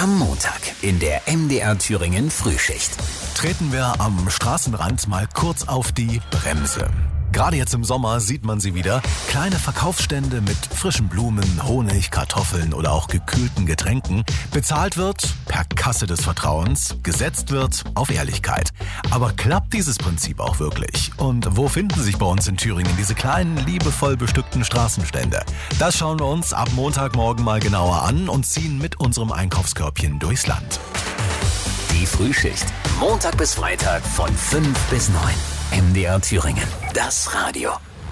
Am Montag in der MDR Thüringen Frühschicht. Treten wir am Straßenrand mal kurz auf die Bremse. Gerade jetzt im Sommer sieht man sie wieder. Kleine Verkaufsstände mit frischen Blumen, Honig, Kartoffeln oder auch gekühlten Getränken. Bezahlt wird per Kasse des Vertrauens, gesetzt wird auf Ehrlichkeit. Aber klappt dieses Prinzip auch wirklich? Und wo finden sich bei uns in Thüringen diese kleinen, liebevoll bestückten Straßenstände? Das schauen wir uns ab Montagmorgen mal genauer an und ziehen mit unserem Einkaufskörbchen durchs Land. Die Frühschicht. Montag bis Freitag von 5 bis 9. MDR Thüringen. Das Radio.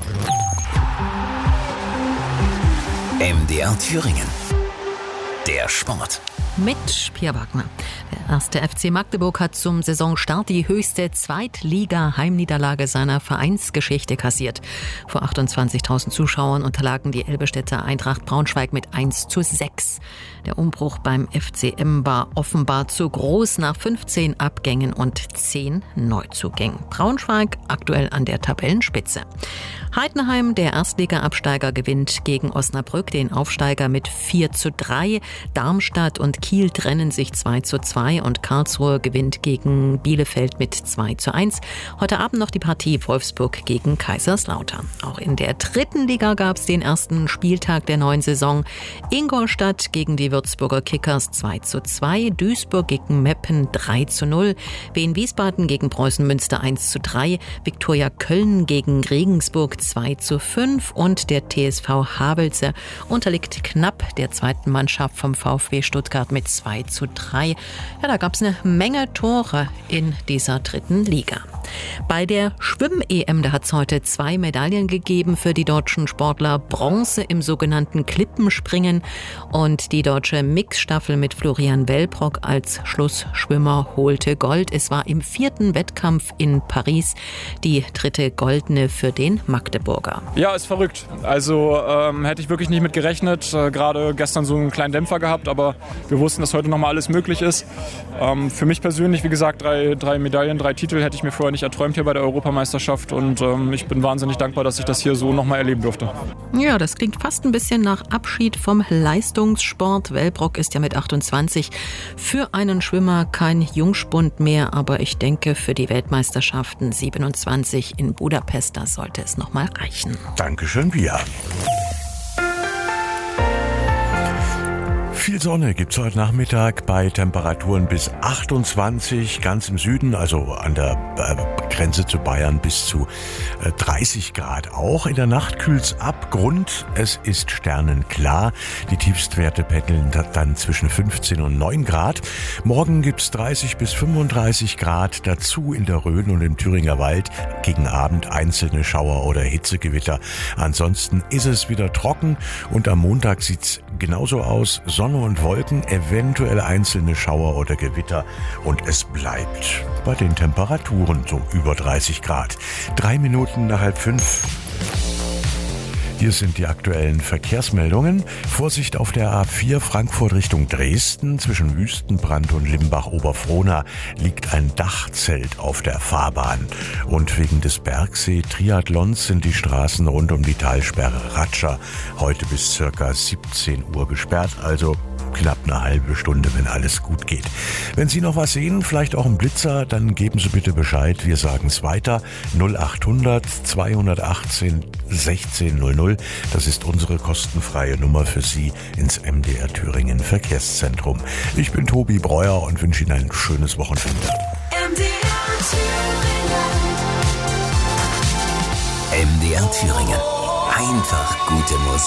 MDR Thüringen. Der Sport. Mit Pia Wagner. Der erste FC Magdeburg hat zum Saisonstart die höchste Zweitliga-Heimniederlage seiner Vereinsgeschichte kassiert. Vor 28.000 Zuschauern unterlagen die Elbestädter Eintracht Braunschweig mit 1:6. Der Umbruch beim FCM war offenbar zu groß nach 15 Abgängen und 10 Neuzugängen. Braunschweig aktuell an der Tabellenspitze. Heidenheim, der Erstliga-Absteiger, gewinnt gegen Osnabrück den Aufsteiger mit 4:3. Darmstadt und Kiel trennen sich 2:2 und Karlsruhe gewinnt gegen Bielefeld mit 2:1. Heute Abend noch die Partie Wolfsburg gegen Kaiserslautern. Auch in der dritten Liga gab es den ersten Spieltag der neuen Saison. Ingolstadt gegen die Würzburger Kickers 2:2, Duisburg gegen Meppen 3:0, Wien Wiesbaden gegen Preußen Münster 1:3, Viktoria Köln gegen Regensburg 2:5 und der TSV Havelse unterliegt knapp der zweiten Mannschaft vom VfB Stuttgart mit 2:3. Ja, da gab es eine Menge Tore in dieser dritten Liga. Bei der Schwimm-EM, da hat es heute 2 Medaillen gegeben für die deutschen Sportler. Bronze im sogenannten Klippenspringen und die deutsche Mixstaffel mit Florian Wellbrock als Schlussschwimmer holte Gold. Es war im 4. Wettkampf in Paris die 3. Goldene für den Magdeburger. Ja, ist verrückt. Also hätte ich wirklich nicht mit gerechnet. Gerade gestern so einen kleinen Dämpfer gehabt, aber wir wussten, dass heute nochmal alles möglich ist. Für mich persönlich, wie gesagt, 3 Medaillen, 3 Titel hätte ich mir vorher nicht erträumt hier bei der Europameisterschaft und ich bin wahnsinnig dankbar, dass ich das hier so nochmal erleben durfte. Ja, das klingt fast ein bisschen nach Abschied vom Leistungssport. Wellbrock ist ja mit 28 für einen Schwimmer kein Jungspund mehr, aber ich denke, für die Weltmeisterschaften 27 in Budapest, da sollte es nochmal reichen. Dankeschön, Pia. Viel Sonne gibt's heute Nachmittag bei Temperaturen bis 28, ganz im Süden, also an der Grenze zu Bayern bis zu 30 Grad. Auch in der Nacht kühlt's ab. Grund, es ist sternenklar. Die Tiefstwerte pendeln dann zwischen 15 und 9 Grad. Morgen gibt's 30 bis 35 Grad. Dazu in der Rhön und im Thüringer Wald gegen Abend einzelne Schauer oder Hitzegewitter. Ansonsten ist es wieder trocken und am Montag sieht's genauso aus. Sonne und Wolken, eventuell einzelne Schauer oder Gewitter und es bleibt bei den Temperaturen so über 30 Grad. 3 Minuten nach 4:30. Hier sind die aktuellen Verkehrsmeldungen. Vorsicht auf der A4 Frankfurt Richtung Dresden. Zwischen Wüstenbrand und Limbach-Oberfrohna liegt ein Dachzelt auf der Fahrbahn. Und wegen des Bergsee-Triathlons sind die Straßen rund um die Talsperre Ratscha heute bis ca. 17 Uhr gesperrt. Also knapp eine halbe Stunde, wenn alles gut geht. Wenn Sie noch was sehen, vielleicht auch einen Blitzer, dann geben Sie bitte Bescheid. Wir sagen es weiter. 0800 218 1600. Das ist unsere kostenfreie Nummer für Sie ins MDR Thüringen Verkehrszentrum. Ich bin Tobi Breuer und wünsche Ihnen ein schönes Wochenende. MDR Thüringen. Einfach gute Musik.